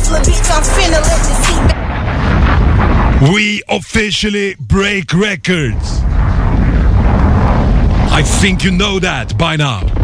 Hustler, bitch, I'm finna let the seat back. We officially break records. I think you know that by now.